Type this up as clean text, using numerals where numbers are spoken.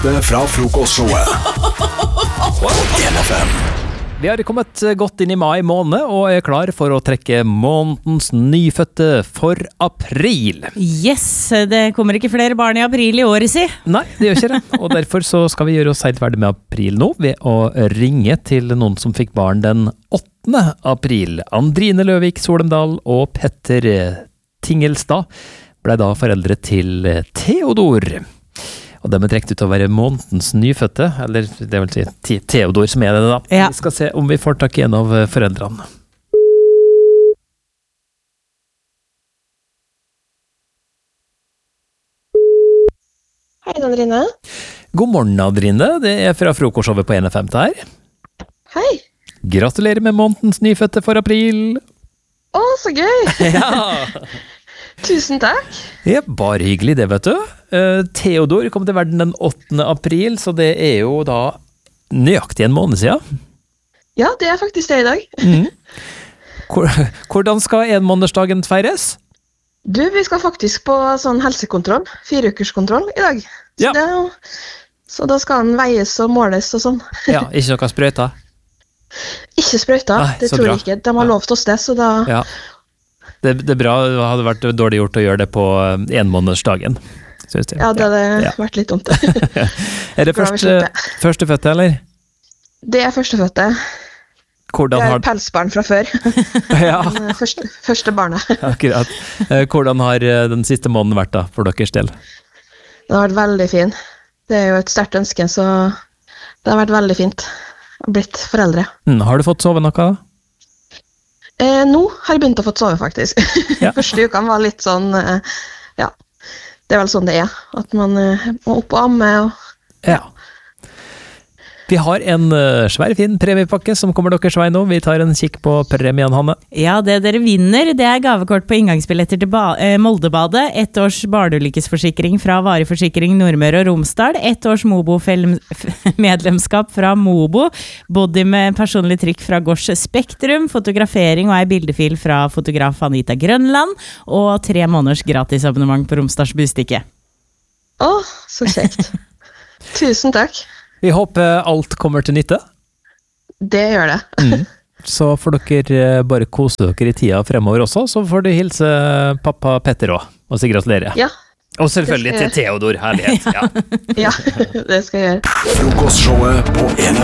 Fra frokostshowet. NFM. Vi har kommet godt inn i mai måned og er klar for å trekke månedens nyfødte for april. Yes, det kommer ikke flere barn i april i året, si. Nei, det gjør ikke det. Og derfor så skal vi gjøre oss helt ferdig med april nå ved å ringe til noen som fikk barn den 8. april. Andrine Løvik Solendal og Petter Tingelstad ble da foreldre til Theodor. Og de er trekt ut til å være månedens nyfødte, eller det vil si Theodor som er det da. Ja. Vi skal se om vi får tak i en av foreldrene. Hei, Andrine. God morgen, Andrine. Det er fra frokostshowet på NFM her. Hei. Gratulerer med månedens nyfødte for april. Å, så gøy. Ja! Tusen takk. Det er bare hyggelig det, vet du. Theodor kom til verden den 8. april, så det er jo da nøyaktig en måned siden. Ja, det er faktisk det i dag. Hvordan skal enmånedersdagen feires? Du, vi skal faktisk på sånn helsekontroll, 4-ukerskontroll i dag. Så, Ja. Så da skal den veies og måles og sånn. Ja, ikke noe sprøyta? Ikke sprøyta, Nei, det så tror bra. jeg ikke. De har lovt oss det, så da... Ja. Det er bra, det hadde vært dårlig gjort å gjøre det på enmånedersdagen, synes jeg. Ja, det hadde Ja. vært litt dumt. Er det Bra vi slipper. førstefødte, eller? Det er førstefødte. Hvordan Det har... er pelsbarn fra før. Ja, Men første barnet. akkurat. Hvordan har den siste måneden vært da, for deres del? Det har vært veldig fin. Det er jo et sterkt ønske, så det har vært veldig fint. Jeg har blitt foreldre. Har du fått sove noe da? Nå har jeg begynt å få sove, faktisk. Ja. Første uka var litt sånn, ja, det er vel sånn det er, at man må opp og amme. Ja. Vi har en svær fin premiepakke som kommer deres vei nå. Vi tar en kikk på premien, Hanne. Ja, det dere vinner, det er gavekort på inngangsbilletter til Moldebadet, 1 års barneulykkesforsikring fra Varig Forsikring Nordmøre og Romsdal, 1 års Mobo-medlemskap fra Mobo, body med personlig trykk fra Gors Spektrum, fotografering og ei bildefil fra fotograf Anita Grønland, og 3 måneders gratisabonnement på Romsdals Bustikke. Å, så kjekt. Tusen takk. Vi håper alt kommer til nytte. Det gjør det. Så får dere bare kose dere i tida fremover også, så får du hilse pappa Petter også, og si gratulerer. Ja, Og selvfølgelig til Theodor, herlighet. Ja. ja, det skal jeg gjøre. Frokostshowet på NFM.